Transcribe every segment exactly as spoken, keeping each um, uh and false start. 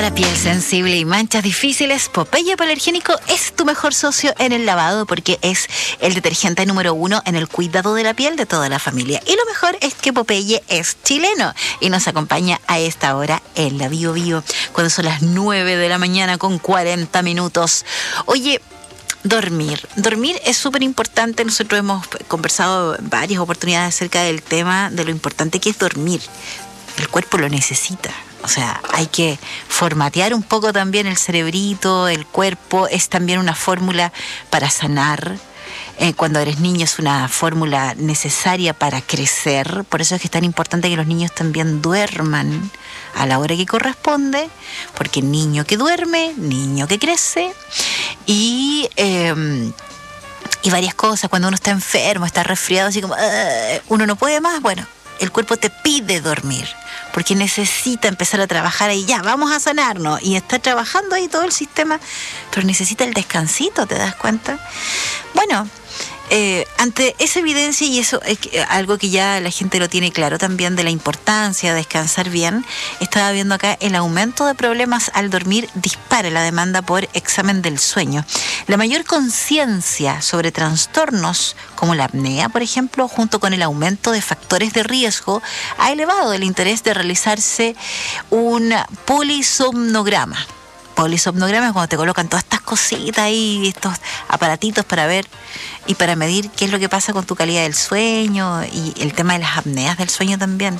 Para piel sensible y manchas difíciles, Popeye Alergénico es tu mejor socio en el lavado porque es el detergente número uno en el cuidado de la piel de toda la familia. Y lo mejor es que Popeye es chileno y nos acompaña a esta hora en la Bio Bio, cuando son las nueve de la mañana con cuarenta minutos. Oye, dormir. Dormir es súper importante. Nosotros hemos conversado en varias oportunidades acerca del tema de lo importante que es dormir. El cuerpo lo necesita. O sea, hay que formatear un poco también el cerebrito, el cuerpo. Es también una fórmula para sanar. Eh, cuando eres niño es una fórmula necesaria para crecer. Por eso es que es tan importante que los niños también duerman a la hora que corresponde. Porque niño que duerme, niño que crece. Y... Eh, y varias cosas. Cuando uno está enfermo, está resfriado, así como... Uh, uno no puede más, bueno... El cuerpo te pide dormir, porque necesita empezar a trabajar ahí, ya, vamos a sanarnos, y está trabajando ahí todo el sistema, pero necesita el descansito, ¿te das cuenta? Bueno, eh, ante esa evidencia, y eso es algo que ya la gente lo tiene claro también, de la importancia de descansar bien, estaba viendo acá el aumento de problemas al dormir dispara la demanda por examen del sueño. La mayor conciencia sobre trastornos como la apnea, por ejemplo, junto con el aumento de factores de riesgo, ha elevado el interés de realizarse un polisomnograma. Polisomnograma es cuando te colocan todas estas cositas ahí, estos aparatitos para ver y para medir qué es lo que pasa con tu calidad del sueño y el tema de las apneas del sueño también.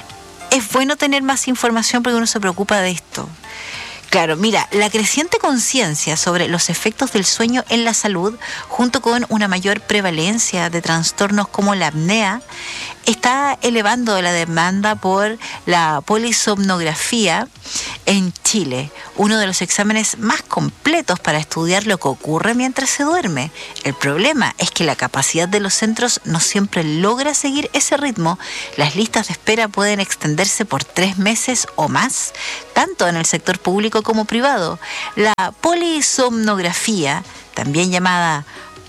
Es bueno tener más información porque uno se preocupa de esto. Claro, mira, la creciente conciencia sobre los efectos del sueño en la salud, junto con una mayor prevalencia de trastornos como la apnea, está elevando la demanda por la polisomnografía en Chile, uno de los exámenes más completos para estudiar lo que ocurre mientras se duerme. El problema es que la capacidad de los centros no siempre logra seguir ese ritmo. Las listas de espera pueden extenderse por tres meses o más, tanto en el sector público como privado. La polisomnografía, también llamada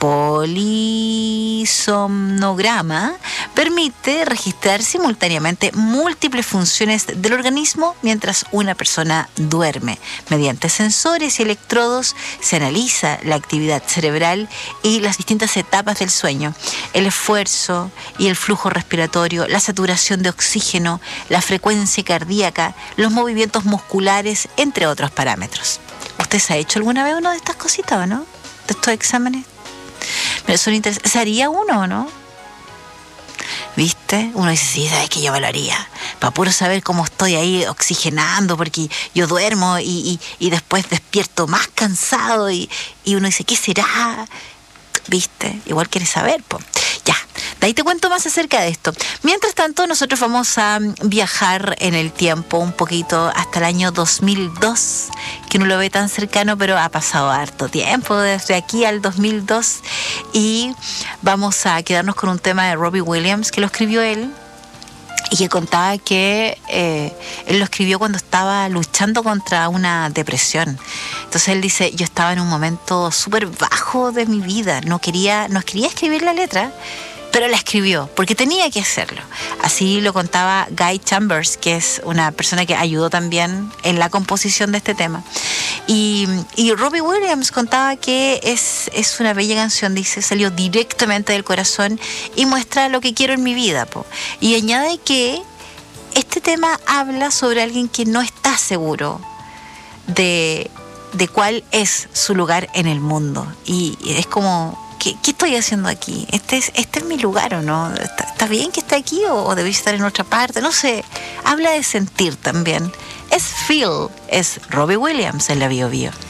polisomnograma, permite registrar simultáneamente múltiples funciones del organismo mientras una persona duerme. Mediante sensores y electrodos se analiza la actividad cerebral y las distintas etapas del sueño, el esfuerzo y el flujo respiratorio, la saturación de oxígeno, la frecuencia cardíaca, los movimientos musculares, entre otros parámetros. ¿Usted se ha hecho alguna vez una de estas cositas o no? ¿De estos exámenes? Pero son interesantes. ¿Se haría uno o no? ¿Viste? Uno dice, sí, sabes que yo me lo haría. Para puro saber cómo estoy ahí oxigenando, porque yo duermo y, y, y después despierto más cansado y, y uno dice, ¿qué será? ¿Viste? Igual quieres saber, po. Ya, de ahí te cuento más acerca de esto. Mientras tanto, nosotros vamos a viajar en el tiempo un poquito hasta el año dos mil dos, que no lo ve tan cercano, pero ha pasado harto tiempo desde aquí al dos mil dos, y vamos a quedarnos con un tema de Robbie Williams, que lo escribió él, y que contaba que eh, él lo escribió cuando estaba luchando contra una depresión. Entonces él dice, yo estaba en un momento súper bajo de mi vida, no quería, no quería escribir la letra, pero la escribió, porque tenía que hacerlo. Así lo contaba Guy Chambers, que es una persona que ayudó también en la composición de este tema. Y, y Robbie Williams contaba que es, es una bella canción, dice, salió directamente del corazón y muestra lo que quiero en mi vida, po. Y añade que este tema habla sobre alguien que no está seguro de, de cuál es su lugar en el mundo. Y es como... ¿Qué, ¿Qué estoy haciendo aquí? ¿Este es, este es mi lugar o no? ¿Está, está bien que esté aquí o, o debí estar en otra parte? No sé. Habla de sentir también. Es Feel, es Robbie Williams en la Bio Bio.